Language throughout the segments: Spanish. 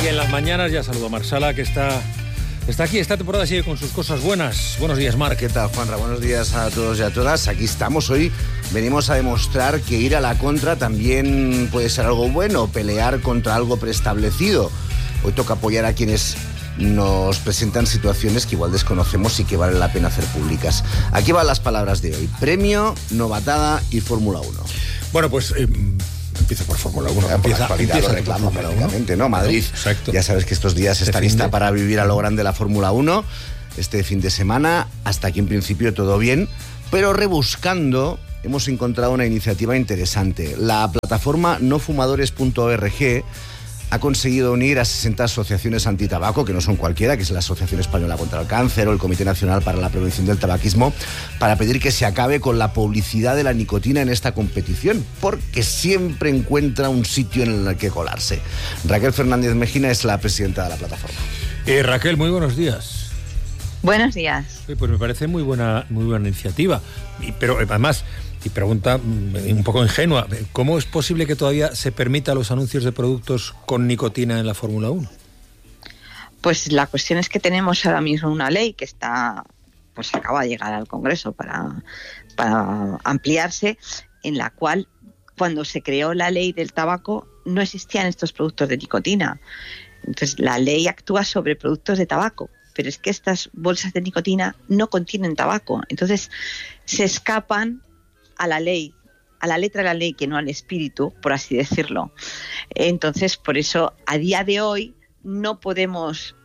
Y en las mañanas ya saludo a Marc Sala, que está aquí. Esta temporada sigue con sus cosas buenas. Buenos días, Marc. ¿Qué tal, Juanra? Buenos días a todos y a todas. Aquí estamos hoy. Venimos a demostrar que ir a la contra también puede ser algo bueno, pelear contra algo preestablecido. Hoy toca apoyar a quienes nos presentan situaciones que igual desconocemos y que vale la pena hacer públicas. Aquí van las palabras de hoy: premio, novatada y Fórmula 1. Bueno, pues empieza por Fórmula 1. Empieza lo reclamo, prácticamente, ¿no? Madrid, exacto. Ya sabes que estos días está lista para vivir a lo grande la Fórmula 1. Este fin de semana, hasta aquí en principio todo bien, pero rebuscando hemos encontrado una iniciativa interesante. La plataforma nofumadores.org ha conseguido unir a 60 asociaciones antitabaco, que no son cualquiera, que es la Asociación Española contra el Cáncer o el Comité Nacional para la Prevención del Tabaquismo, para pedir que se acabe con la publicidad de la nicotina en esta competición, porque siempre encuentra un sitio en el que colarse. Raquel Fernández Mejina es la presidenta de la plataforma. Raquel, muy buenos días. Buenos días. Pues me parece muy buena iniciativa. Pero además, y pregunta un poco ingenua, ¿cómo es posible que todavía se permita los anuncios de productos con nicotina en la Fórmula 1? Pues la cuestión es que tenemos ahora mismo una ley que acaba de llegar al Congreso para ampliarse, en la cual, cuando se creó la ley del tabaco, no existían estos productos de nicotina. Entonces, la ley actúa sobre productos de tabaco, pero es que estas bolsas de nicotina no contienen tabaco. Entonces, se escapan a la ley, a la letra de la ley, que no al espíritu, por así decirlo. Entonces, por eso, a día de hoy, no podemos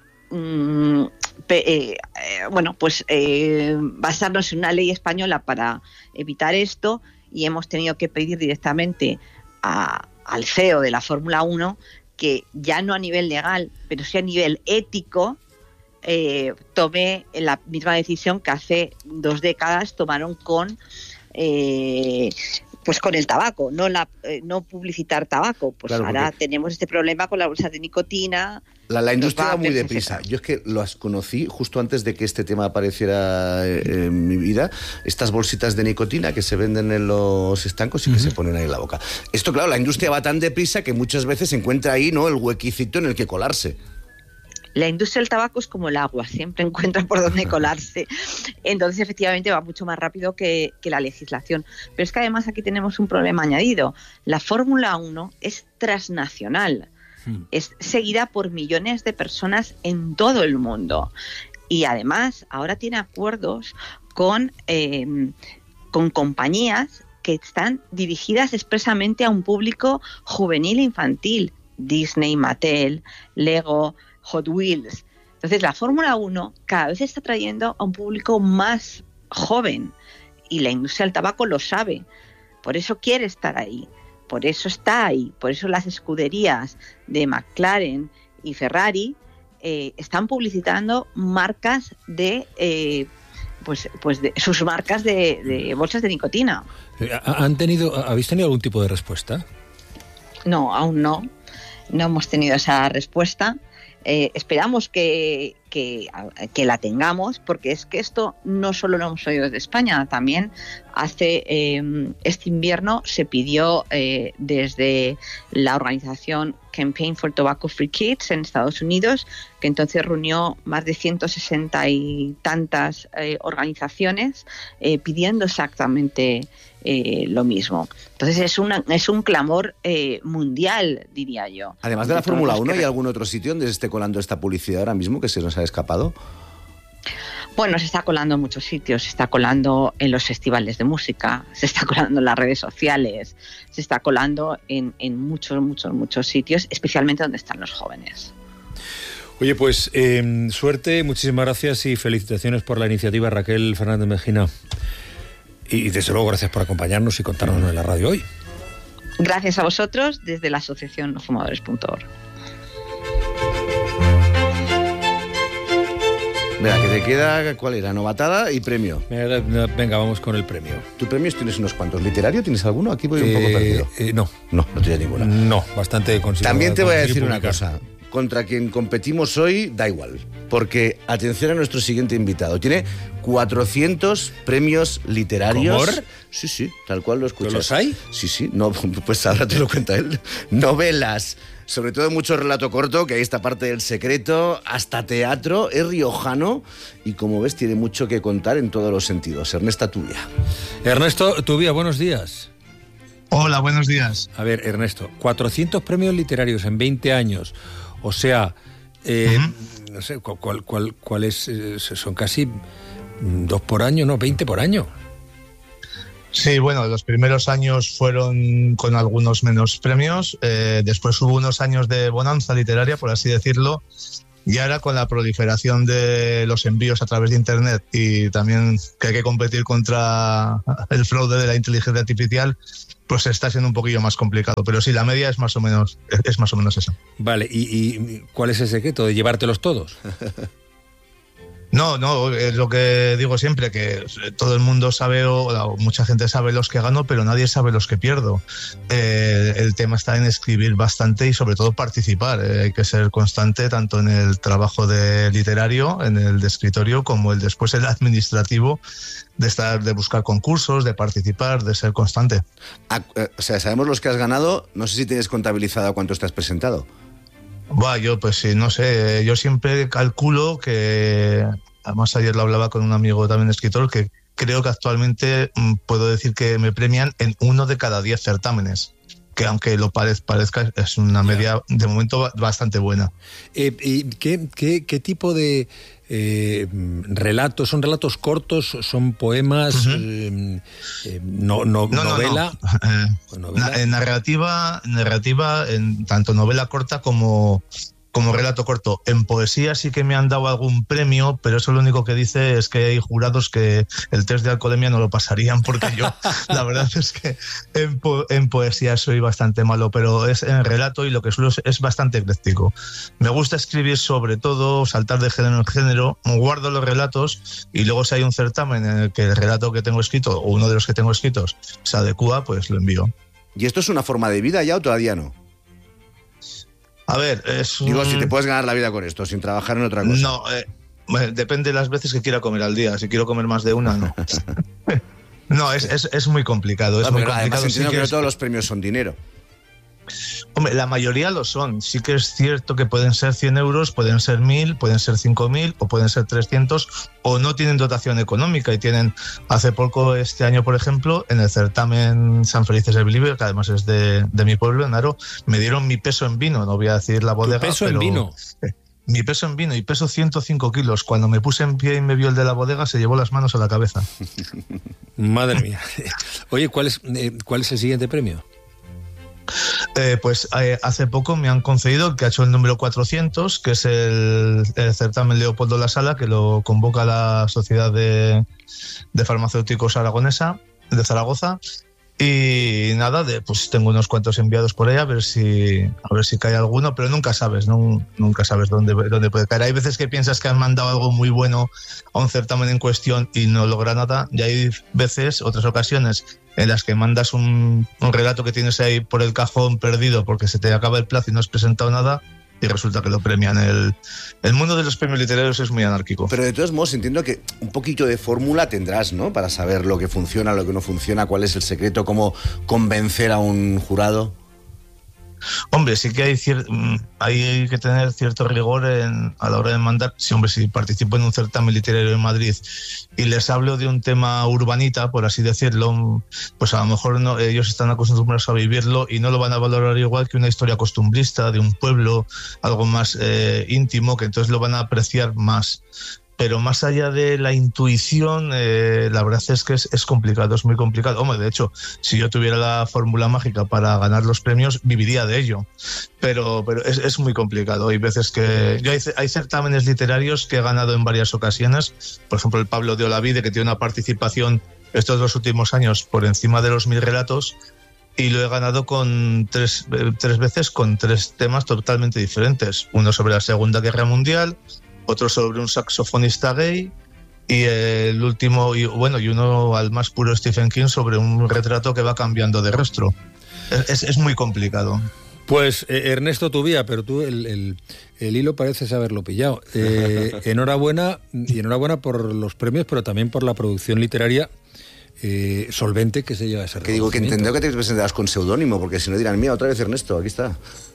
basarnos en una ley española para evitar esto, y hemos tenido que pedir directamente al CEO de la Fórmula 1 que, ya no a nivel legal, pero sí a nivel ético, tome la misma decisión que hace 2 décadas tomaron con el tabaco, no publicitar tabaco. Pues claro, ahora tenemos este problema con las bolsas de nicotina. La industria va muy deprisa. Yo es que las conocí justo antes de que este tema apareciera en mi vida. Estas bolsitas de nicotina que se venden en los estancos y que se ponen ahí en la boca. Esto, claro, la industria va tan deprisa que muchas veces se encuentra ahí, ¿no?, el huequicito en el que colarse. La industria del tabaco es como el agua, siempre encuentra por dónde colarse. Entonces, efectivamente, va mucho más rápido que la legislación. Pero es que además aquí tenemos un problema añadido. La Fórmula 1 es transnacional. Es seguida por millones de personas en todo el mundo. Y además, ahora tiene acuerdos con compañías que están dirigidas expresamente a un público juvenil e infantil. Disney, Mattel, Lego, Hot Wheels. Entonces, la Fórmula 1 cada vez está trayendo a un público más joven, y la industria del tabaco lo sabe. Por eso quiere estar ahí, por eso está ahí, por eso las escuderías de McLaren y Ferrari están publicitando marcas de sus marcas de bolsas de nicotina. ¿Habéis tenido algún tipo de respuesta? No, aún no. No hemos tenido esa respuesta. Esperamos que la tengamos, porque es que esto no solo lo hemos oído desde España, también este invierno se pidió desde la organización Campaign for Tobacco Free Kids en Estados Unidos, que entonces reunió más de 160 y tantas organizaciones pidiendo exactamente lo mismo. Entonces es un clamor mundial, diría yo. Además de la Fórmula 1, ¿hay algún otro sitio donde se esté colando esta publicidad ahora mismo que se nos ha escapado? Bueno, se está colando en muchos sitios. Se está colando en los festivales de música, se está colando en las redes sociales, se está colando en muchos sitios, especialmente donde están los jóvenes. Oye, pues suerte, muchísimas gracias y felicitaciones por la iniciativa, Raquel Fernández Mejina. Y desde luego, gracias por acompañarnos y contarnos en la radio hoy. Gracias a vosotros desde la asociación nofumadores.org. Mira, que te queda, ¿cuál era? Novatada y premio. Venga, vamos con el premio. ¿Tu premios tienes unos cuantos? ¿Literario tienes alguno? Aquí voy un poco perdido. No tienes ninguna. No, bastante considerado. También te voy a decir una cosa. Contra quien competimos hoy da igual, porque atención a nuestro siguiente invitado. Tiene 400 premios literarios. ¿Comor? Sí, tal cual lo escuchas. ¿Los hay? Sí, no, pues ahora te lo cuenta él. Novelas, sobre todo mucho relato corto, que hay esta parte del secreto, hasta teatro, es riojano y como ves tiene mucho que contar en todos los sentidos. Ernesto Tubia. Ernesto Tubia, buenos días. Hola, buenos días. A ver, Ernesto, 400 premios literarios en 20 años, o sea, no sé, ¿cuál es? Son casi 2 por año, ¿no? 20 por año. Sí, bueno, los primeros años fueron con algunos menos premios, después hubo unos años de bonanza literaria, por así decirlo, y ahora con la proliferación de los envíos a través de Internet y también que hay que competir contra el fraude de la inteligencia artificial, pues está siendo un poquillo más complicado. Pero sí, la media es más o menos esa. Vale, ¿y cuál es el secreto de llevártelos todos? No, es lo que digo siempre, que todo el mundo sabe, o mucha gente sabe los que gano, pero nadie sabe los que pierdo. El tema está en escribir bastante y sobre todo participar. Hay que ser constante tanto en el trabajo de literario, en el de escritorio, como después el administrativo, de buscar concursos, de participar, de ser constante. O sea, sabemos los que has ganado, no sé si tienes contabilizado cuántos te has presentado. Yo pues sí, no sé, yo siempre calculo que, además ayer lo hablaba con un amigo también escritor, que creo que actualmente puedo decir que me premian en 1 de cada 10 certámenes, que aunque lo parezca es una media de momento bastante buena. ¿Y qué tipo de relatos? ¿Son relatos cortos? ¿Son poemas? ¿Novela? ¿Novela? Narrativa, en tanto novela corta como relato corto. En poesía sí que me han dado algún premio, pero eso lo único que dice es que hay jurados que el test de alcoholemia no lo pasarían, porque yo la verdad es que en poesía soy bastante malo, pero es en relato y lo que suelo es bastante ecléctico. Me gusta escribir sobre todo, saltar de género en género, guardo los relatos y luego si hay un certamen en el que el relato que tengo escrito o uno de los que tengo escritos se adecúa, pues lo envío. ¿Y esto es una forma de vida ya o todavía no? A ver, Digo, si te puedes ganar la vida con esto, sin trabajar en otra cosa. No, depende de las veces que quiera comer al día. Si quiero comer más de una, no. No, es muy complicado. Es muy complicado. Además entiendo que no todos los premios son dinero. Hombre, la mayoría lo son. Sí que es cierto que pueden ser 100 euros, pueden ser 1.000, pueden ser 5.000 o pueden ser 300 o no tienen dotación económica y tienen, hace poco este año por ejemplo, en el certamen San Felices de Bilibio, que además es de mi pueblo, en Aro, me dieron mi peso en vino, no voy a decir la bodega. ¿Tu peso en vino? Mi peso en vino y peso 105 kilos. Cuando me puse en pie y me vio el de la bodega, se llevó las manos a la cabeza. Madre mía. Oye, ¿cuál es el siguiente premio? Hace poco me han concedido el que ha hecho el número 400, que es el certamen Leopoldo La Sala, que lo convoca la Sociedad de Farmacéuticos Aragonesa de Zaragoza. Y nada, pues tengo unos cuantos enviados por ahí a ver si cae alguno, pero nunca sabes, nunca sabes dónde puede caer. Hay veces que piensas que han mandado algo muy bueno a un certamen en cuestión y no logra nada, y hay veces, otras ocasiones, en las que mandas un relato que tienes ahí por el cajón perdido porque se te acaba el plazo y no has presentado nada, y resulta que lo premian. El mundo de los premios literarios es muy anárquico. Pero de todos modos entiendo que un poquito de fórmula tendrás, ¿no? Para saber lo que funciona, lo que no funciona, cuál es el secreto, cómo convencer a un jurado. Hombre, sí que hay que tener cierto rigor a la hora de mandar. Si participo en un certamen literario en Madrid y les hablo de un tema urbanita, por así decirlo, pues a lo mejor no, ellos están acostumbrados a vivirlo y no lo van a valorar igual que una historia costumbrista de un pueblo, algo más íntimo, que entonces lo van a apreciar más. Pero más allá de la intuición, la verdad es que es complicado, es muy complicado. Hombre, de hecho, si yo tuviera la fórmula mágica para ganar los premios, viviría de ello. Pero es muy complicado. Hay veces que... Hay certámenes literarios que he ganado en varias ocasiones. Por ejemplo, el Pablo de Olavide, que tiene una participación estos 2 últimos años por encima de los 1.000 relatos. Y lo he ganado con tres veces con 3 temas totalmente diferentes. Uno sobre la Segunda Guerra Mundial, otro sobre un saxofonista gay y el último, y uno al más puro Stephen King sobre un retrato que va cambiando de rostro. Es muy complicado. Pues Ernesto Tubia, pero tú el hilo pareces haberlo pillado. Enhorabuena, y enhorabuena por los premios, pero también por la producción literaria solvente que se lleva ese reconocimiento. Que digo que entiendo que te presentarás con seudónimo, porque si no dirán, mira, otra vez Ernesto, aquí está.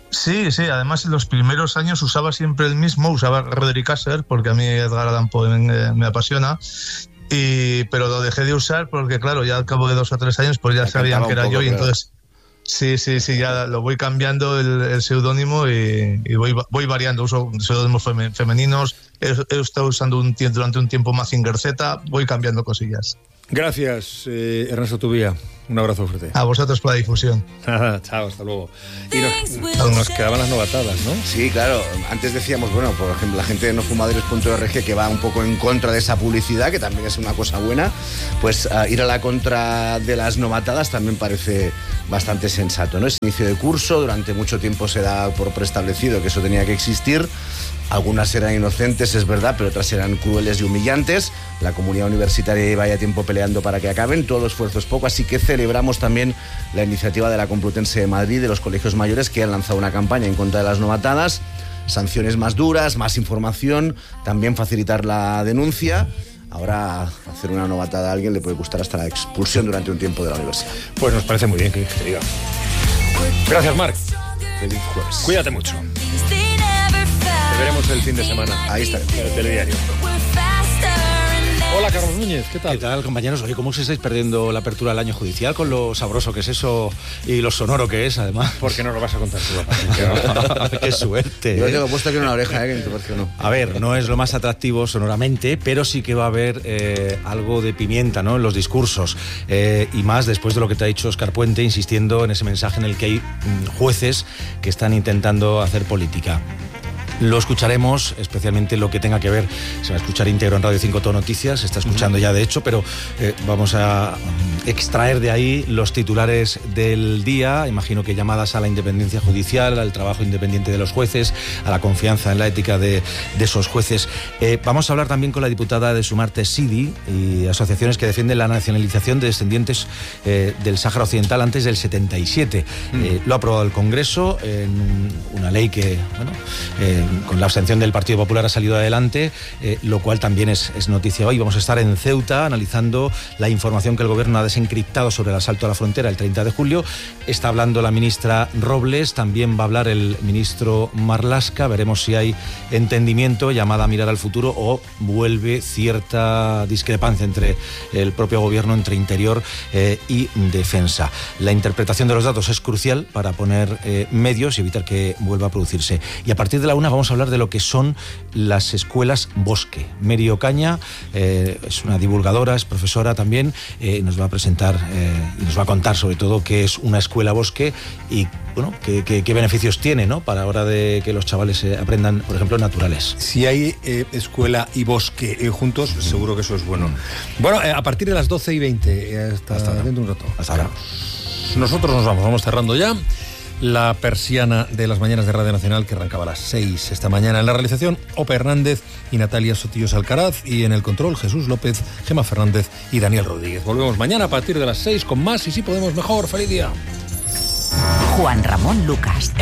Sí, además en los primeros años usaba siempre el mismo, usaba Roderick Asher, porque a mí Edgar Allan Poe me apasiona, pero lo dejé de usar porque, claro, ya al cabo de 2 o 3 años pues ya sabían que era yo, y entonces sí, ya lo voy cambiando el seudónimo y voy variando, uso seudónimos femeninos, he estado usando durante un tiempo Mazinger Z, voy cambiando cosillas. Gracias, Ernesto Tubía. Un abrazo fuerte. A vosotros por la difusión. Chao, hasta luego. Y nos quedaban las novatadas, ¿no? Sí, claro. Antes decíamos, bueno, por ejemplo, la gente de nofumadores.org, que va un poco en contra de esa publicidad, que también es una cosa buena, pues ir a la contra de las novatadas también parece bastante sensato, ¿no? Es inicio de curso, durante mucho tiempo se da por preestablecido que eso tenía que existir. Algunas eran inocentes, es verdad, pero otras eran crueles y humillantes. La comunidad universitaria lleva ya tiempo peleando para que acaben. Todo esfuerzo es poco, así que celebramos también la iniciativa de la Complutense de Madrid, de los colegios mayores, que han lanzado una campaña en contra de las novatadas. Sanciones más duras, más información, también facilitar la denuncia. Ahora hacer una novatada a alguien le puede costar hasta la expulsión durante un tiempo de la universidad. Pues nos parece muy bien que te diga. Gracias, Marc. Feliz jueves. Cuídate mucho. Te veremos el fin de semana. Ahí estaremos. En el telediario. Hola, Carlos Núñez, ¿qué tal? ¿Qué tal, compañeros? Oye, ¿cómo os estáis perdiendo la apertura del año judicial con lo sabroso que es eso y lo sonoro que es, además? ¿Por qué no lo vas a contar tú, papá? ¡Qué suerte! Yo tengo puesto aquí una oreja, que me parece que no. A ver, no es lo más atractivo sonoramente, pero sí que va a haber algo de pimienta, ¿no?, en los discursos. Y más después de lo que te ha dicho Óscar Puente, insistiendo en ese mensaje en el que hay jueces que están intentando hacer política. Lo escucharemos, especialmente lo que tenga que ver, se va a escuchar íntegro en Radio 5 Todo Noticias, se está escuchando ya de hecho, pero vamos a extraer de ahí los titulares del día. Imagino que llamadas a la independencia judicial, al trabajo independiente de los jueces, a la confianza en la ética de esos jueces. Vamos a hablar también con la diputada de Sumar Sidi y asociaciones que defienden la nacionalización de descendientes del Sáhara Occidental antes del 77. Lo ha aprobado el Congreso en una ley que, bueno, con la abstención del Partido Popular ha salido adelante, lo cual también es noticia hoy. Vamos a estar en Ceuta analizando la información que el Gobierno ha desencriptado sobre el asalto a la frontera el 30 de julio. Está hablando la ministra Robles, también va a hablar el ministro Marlaska. Veremos si hay entendimiento, llamada a mirar al futuro, o vuelve cierta discrepancia entre el propio Gobierno, entre Interior y Defensa. La interpretación de los datos es crucial para poner medios y evitar que vuelva a producirse. Y a partir de la 1 vamos a hablar de lo que son las escuelas Bosque. Meri Ocaña es una divulgadora, es profesora también, nos va a presentar y nos va a contar sobre todo qué es una escuela Bosque y, bueno, qué beneficios tiene, ¿no?, para la hora de que los chavales aprendan, por ejemplo, naturales. Si hay escuela y bosque juntos, seguro que eso es bueno. Bueno, a partir de las 12:20, hasta dentro de un rato. Hasta ahora. Nosotros nos vamos cerrando ya la persiana de las mañanas de Radio Nacional, que arrancaba a las 6 esta mañana. En la realización, Ope Hernández y Natalia Sotillos Alcaraz, y en el control, Jesús López, Gemma Fernández y Daniel Rodríguez. Volvemos mañana a partir de las 6 con más y si podemos mejor. ¡Feliz día! Juan Ramón Lucas.